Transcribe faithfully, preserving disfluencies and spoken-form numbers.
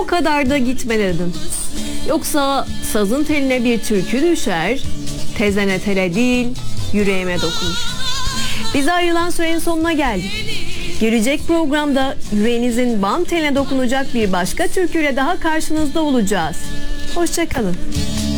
o kadar da gitme dedim. Yoksa sazın teline bir türkü düşer, tezene tele değil, yüreğime dokunur. Biz ayrılan sürenin sonuna geldik. Gelecek programda yüreğinizin bam teline dokunacak bir başka türküyle daha karşınızda olacağız. Hoşça kalın.